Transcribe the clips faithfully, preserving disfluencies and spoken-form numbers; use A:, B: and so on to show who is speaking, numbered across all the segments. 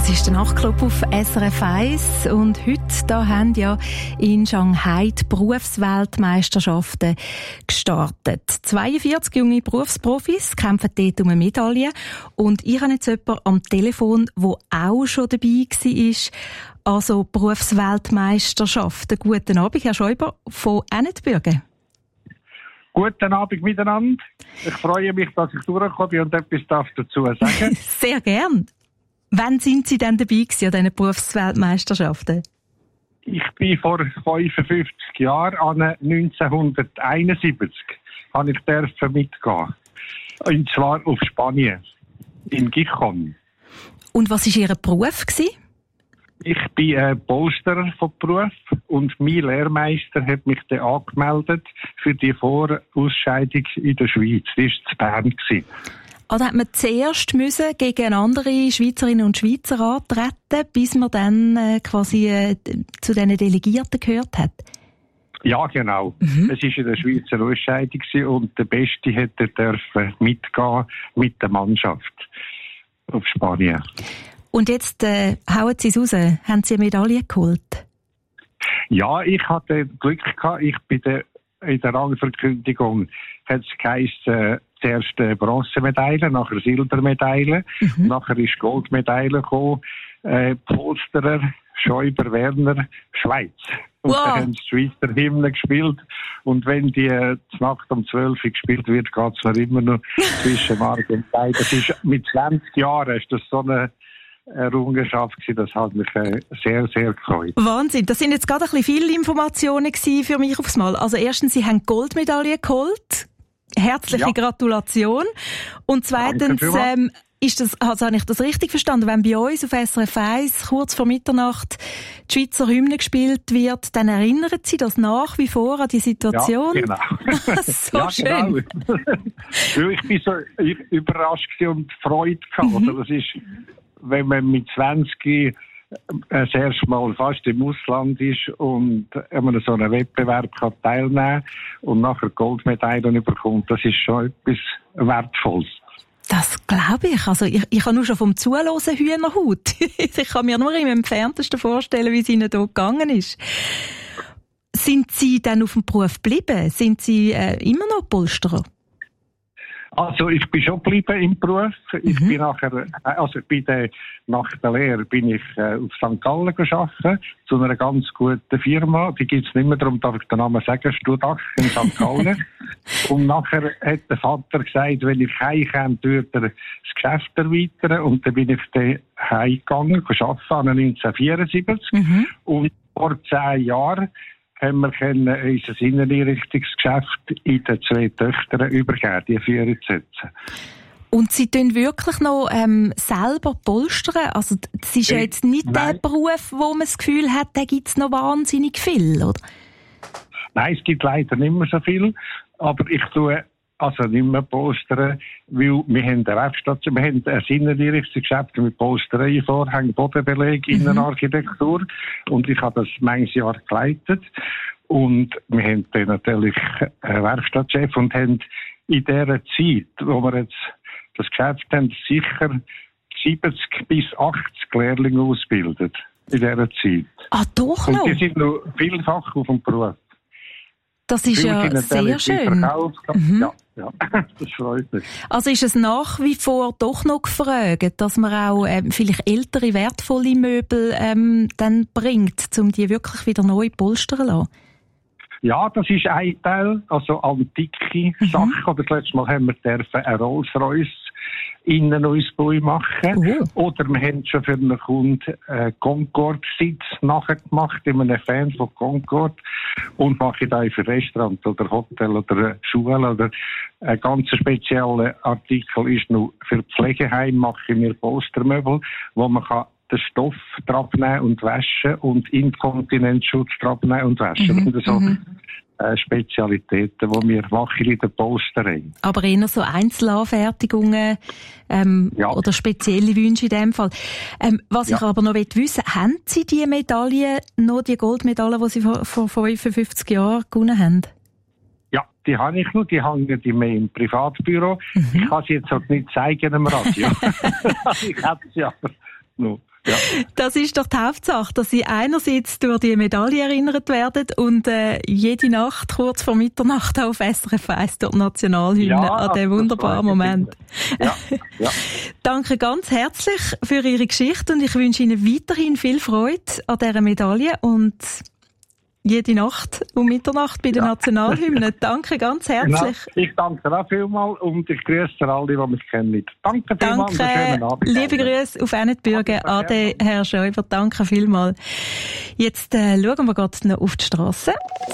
A: Das ist der Nachtclub auf S R F eins und heute da haben ja in Shanghai die Berufsweltmeisterschaften gestartet. zweiundvierzig junge Berufsprofis kämpfen dort um eine Medaille und ich habe jetzt jemanden am Telefon, der auch schon dabei war, also Berufsweltmeisterschaften. Guten Abend, Herr Schäuber von Ennetbürgen.
B: Guten Abend miteinander. Ich freue mich, dass ich durchgekommen und etwas dazu sagen darf.
A: Sehr gern. Wann sind Sie denn dabei gewesen an diesen Berufsweltmeisterschaften?
B: Ich bin vor fünfundfünfzig Jahren, an neunzehnhunderteinundsiebzig, habe ich dürfen mitgehen. Und zwar auf Spanien, in Gijón.
A: Und was war Ihr Beruf gewesen?
B: Ich bin äh, Polsterer von Beruf und mein Lehrmeister hat mich dann angemeldet für die Vorausscheidung in der Schweiz. Das war zu Bern gewesen.
A: Also hat man zuerst müssen gegen andere Schweizerinnen und Schweizer antreten, bis man dann äh, quasi äh, zu diesen Delegierten gehört hat?
B: Ja, genau. Mhm. Es war in der Schweizer Ausscheidung und der Beste hätte dürfen mitgehen mit der Mannschaft auf Spanien. Und
A: jetzt äh, hauen Sie es raus. Haben Sie eine Medaille geholt?
B: Ja, ich hatte Glück gehabt. Ich bin der, in der Rangverkündigung hat es geheißen, zuerst äh, Bronzemedaille, nachher Silbermedaille, mhm. nachher ist Goldmedaille gekommen, äh, Polsterer, Schäuber, Werner, Schweiz. Und wow. Dann haben sie die Schweizer Hymne gespielt. Und wenn die äh, Nacht um zwölf Uhr gespielt wird, geht es mir immer noch zwischen Mark und Bein. Das ist, mit zwanzig Jahren ist das so eine Errungenschaft gewesen. Das hat mich äh, sehr, sehr gefreut.
A: Wahnsinn. Das sind jetzt gerade ein bisschen viele Informationen gewesen für mich aufs Mal. Also erstens, Sie haben Goldmedaille geholt. Herzliche ja. Gratulation. Und zweitens, ähm, ist das, also habe ich das richtig verstanden? Wenn bei uns auf S R F eins kurz vor Mitternacht die Schweizer Hymne gespielt wird, dann erinnern Sie das nach wie vor an die Situation?
B: Ja, genau.
A: So
B: ja,
A: schön.
B: Genau. Ich bin so überrascht und Freude gehabt. Mhm. Das ist, wenn man mit zwanzig das erste Mal fast im Ausland ist und an so einem Wettbewerb kann teilnehmen und nachher Goldmedaillen bekommt, das ist schon etwas Wertvolles.
A: Das glaube ich. Also ich, ich habe nur schon vom Zuhören Hühnerhaut. Ich kann mir nur im Entferntesten vorstellen, wie es Ihnen hier gegangen ist. Sind Sie dann auf dem Beruf geblieben? Sind Sie äh, immer noch Polsterer?
B: Also ich bin schon geblieben im Beruf. Ich mhm. bin nachher, also bei der, nach der Lehre bin ich äh, auf Sankt Gallen gearbeitet, zu einer ganz guten Firma. Die gibt's nicht mehr, darum darf ich den Namen sagen, Studach in Sankt Gallen. Und nachher hat der Vater gesagt, wenn ich heimkomme, würde er das Geschäft erweitern. Und dann bin ich dann heimgegangen, arbeiten, neunzehnhundertvierundsiebzig. Mhm. Und vor zehn Jahren haben wir können unser Inneneinrichtungsgeschäft in den zwei Töchtern übergeben, die führen zu setzen.
A: Und Sie tun wirklich noch ähm, selber polstern? Also das ist ja jetzt nicht Nein. der Beruf, wo man das Gefühl hat, da gibt es noch wahnsinnig viel, oder?
B: Nein, es gibt leider nicht mehr so viel, aber ich tue also nicht mehr polstern, weil wir haben eine Werkstatt, wir haben ein Inneneinrichtungsgeschäft mit Polsterei, Vorhängen, Bodenbeleg, mhm. Innenarchitektur und ich habe das manches Jahr geleitet und wir haben dann natürlich einen Werkstattchef und haben in dieser Zeit, wo wir jetzt das Geschäft haben, sicher siebzig bis achtzig Lehrlinge ausgebildet in dieser Zeit.
A: Ah, doch noch?
B: Und die sind noch vielfach auf dem Beruf.
A: Das ist ja sehr schön. Mhm.
B: Ja, ja, das freut mich.
A: Also ist es nach wie vor doch noch gefragt, dass man auch ähm, vielleicht ältere, wertvolle Möbel ähm, dann bringt, um die wirklich wieder neu polstern zu lassen?
B: Ja, das ist ein Teil, also antike mhm. Sachen. Oder das letzte Mal haben wir dürfen einen Rolls-Royce Innenausbau machen. Uh. Oder wir haben schon für einen Kunden einen Concorde-Sitz nachgemacht, in einem Fan von Concorde. Und mache ich da für Restaurant oder Hotel oder Schule oder ein ganz spezieller Artikel ist noch für Pflegeheim mache ich mir Polstermöbel, wo man kann den Stoff abnehmen und waschen und Inkontinenzschutz abnehmen und waschen. Mhm. Und so mhm. äh, Spezialitäten, die wir machen in der Polsterei.
A: Aber eher so Einzelanfertigungen ähm, ja. oder spezielle Wünsche in dem Fall. Ähm, was ja. ich aber noch wissen will, haben Sie die Medaille, noch die Goldmedaille, die Sie vor, vor fünfundfünfzig Jahren gewonnen haben?
B: Ja, die habe ich noch, die hängen die mehr im Privatbüro. Mhm. Ich kann sie jetzt halt nicht zeigen am Radio. Ich habe sie aber noch. Ja.
A: Das ist doch die Hauptsache, dass Sie einerseits durch die Medaille erinnert werden und äh, jede Nacht kurz vor Mitternacht auf S R F eins durch die Nationalhymne
B: Ja,
A: an diesem wunderbaren Moment.
B: Ja, ja.
A: Danke ganz herzlich für Ihre Geschichte und ich wünsche Ihnen weiterhin viel Freude an dieser Medaille und jede Nacht um Mitternacht bei der ja. Nationalhymne. Danke ganz herzlich.
B: Genau. Ich danke auch vielmals und ich grüße alle, die mich kennen. Danke vielmals und einen schönen Abend.
A: Liebe Grüße auf Ennetbürgen, Ade, Herr Schäuber. Danke vielmals. Jetzt äh, schauen wir gerade noch auf die Straße.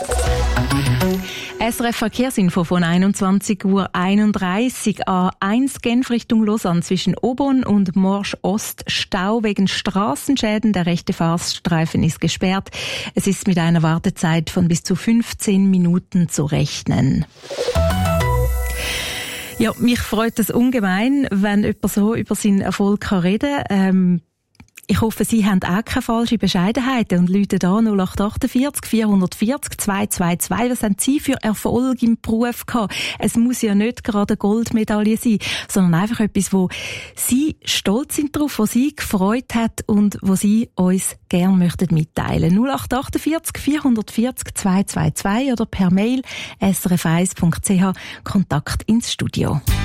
A: S R F Verkehrsinfo von einundzwanzig Uhr einunddreißig. A eins Genf Richtung Lausanne zwischen Aubonne und Morsch Ost. Stau wegen Straßenschäden. Der rechte Fahrstreifen ist gesperrt. Es ist mit einer Wartezeit von bis zu fünfzehn Minuten zu rechnen. Ja, mich freut es ungemein, wenn jemand so über seinen Erfolg reden kann. Ähm, Ich hoffe, Sie haben auch keine falsche Bescheidenheit und rufen da null acht achtundvierzig vierhundertvierzig zweihundertzweiundzwanzig. Was haben Sie für Erfolg im Beruf gehabt? Es muss ja nicht gerade eine Goldmedaille sein, sondern einfach etwas, wo Sie stolz sind drauf, wo Sie gefreut hat und wo Sie uns gerne möchten mitteilen. null acht achtundvierzig vierhundertvierzig zweihundertzweiundzwanzig oder per Mail s r f eins punkt c h Kontakt ins Studio.